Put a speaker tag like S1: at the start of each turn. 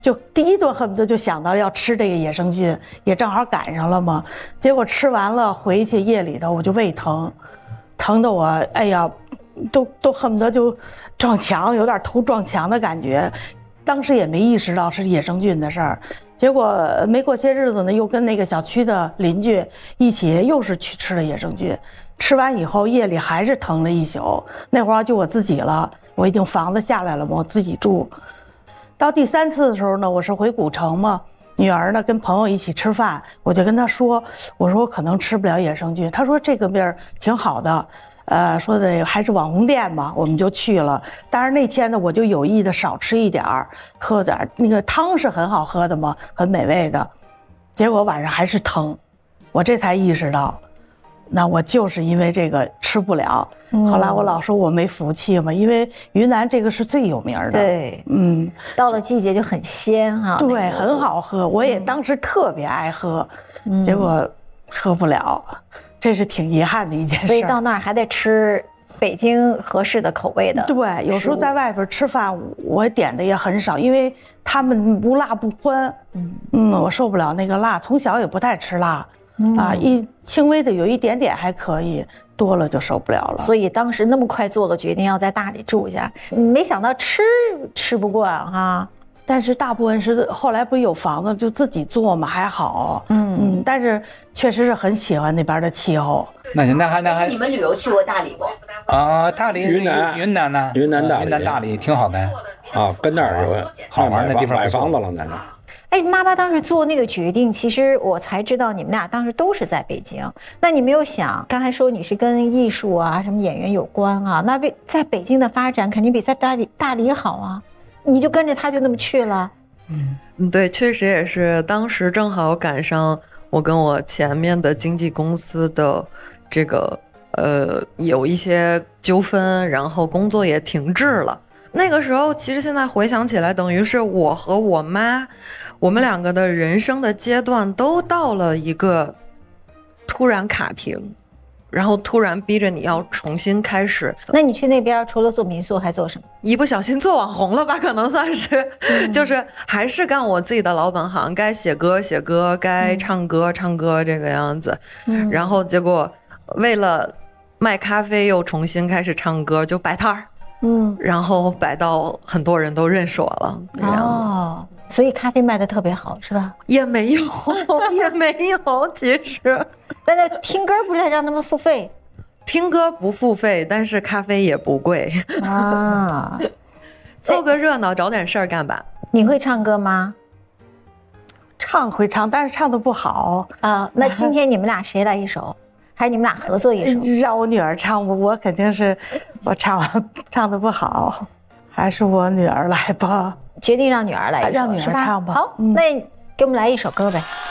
S1: 就第一顿恨不得就想到要吃这个野生菌，也正好赶上了嘛。结果吃完了回去夜里头我就胃疼，疼得我哎呀，都恨不得就撞墙，有点头撞墙的感觉。当时也没意识到是野生菌的事儿。结果没过些日子呢，又跟那个小区的邻居一起又是去吃了野生菌。吃完以后夜里还是疼了一宿，那会儿就我自己了，我已经房子下来了嘛，我自己住。到第3次的时候呢，我是回古城嘛，女儿呢跟朋友一起吃饭，我就跟她说，我说我可能吃不了野生菌，她说这个病儿挺好的，说的还是网红店嘛，我们就去了。但是那天呢，我就有意的少吃一点儿，喝点那个汤是很好喝的嘛，很美味的。结果晚上还是疼，我这才意识到，那我就是因为这个吃不了。后来我老说我没福气嘛，因为云南这个是最有名的。
S2: 对，到了季节就很鲜哈。
S1: 对，很好喝，我也当时特别爱喝，结果喝不了。这是挺遗憾的一件事，
S2: 所以到那儿还得吃北京合适的口味的。
S1: 对，有时候在外边吃饭，我点的也很少，因为他们不辣不欢。我受不了那个辣，从小也不太吃辣，一轻微的有一点点还可以，多了就受不了了。
S2: 所以当时那么快做了决定要在大理住一下，没想到吃不惯哈。
S1: 但是大部分是后来不是有房子就自己做嘛，还好。但是确实是很喜欢那边的气候。
S3: 那还
S4: 你们旅游去过大理不？
S3: 大理云南呢？
S5: 云南
S3: 大理挺好的
S5: 啊，跟那儿有
S3: 好玩的地方，
S5: 买房子了在那儿。
S2: 哎，妈妈当时做那个决定，其实我才知道你们俩当时都是在北京。那你没有想，刚才说你是跟艺术啊、什么演员有关啊，那在北京的发展肯定比在大理好啊。你就跟着他就那么去了。
S6: 对，确实也是，当时正好赶上我跟我前面的经纪公司的这个有一些纠纷，然后工作也停滞了。那个时候其实现在回想起来，等于是我和我妈，我们两个的人生的阶段都到了一个突然卡停，然后突然逼着你要重新开始。
S2: 那你去那边除了做民宿还做什么？
S6: 一不小心做网红了吧，可能算是，就是还是干我自己的老本行，该写歌写歌，该唱歌唱歌这个样子。然后结果为了卖咖啡又重新开始唱歌，就摆摊儿。然后摆到很多人都认识我了。
S2: 哦，所以咖啡卖的特别好是吧？
S6: 也没有其实。
S2: 那听歌不是让他们付费？
S6: 听歌不付费，但是咖啡也不贵
S2: 啊。
S6: 凑个热闹，找点事儿干吧。
S2: 你会唱歌吗？
S1: 会唱，但是唱的不好
S2: 啊。那今天你们俩谁来一首？还是你们俩合作一首？
S1: 让我女儿唱，我肯定是我唱的不好，还是我女儿来吧。
S2: 决定让女儿来一首，
S1: 让女儿唱吧。
S2: 好，那给我们来一首歌呗。